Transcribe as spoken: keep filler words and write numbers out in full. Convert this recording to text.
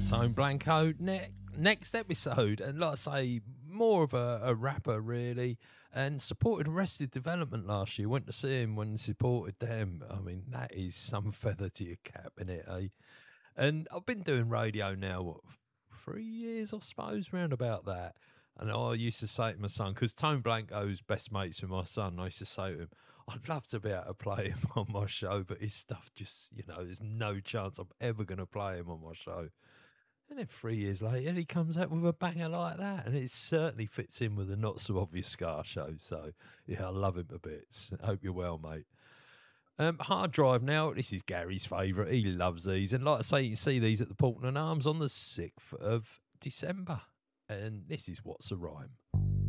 Tone Blanco. Ne- next episode, and like I say, more of a, a rapper really, and supported Arrested Development last year. Went to see him when supported them. I mean, that is some feather to your cap, innit, eh? And I've been doing radio now, what, three years, I suppose, round about that. And I used to say to my son, because Tone Blanco's best mates with my son, I used to say to him, I'd love to be able to play him on my show, but his stuff just, you know, there's no chance I'm ever going to play him on my show. And then three years later, he comes out with a banger like that. And it certainly fits in with the Not So Obvious Scar show. So, yeah, I love him to bits. Hope you're well, mate. Um, hard drive now. This is Gary's favourite. He loves these. And like I say, you can see these at the Portland Arms on the sixth of December. And this is What's a Rhyme.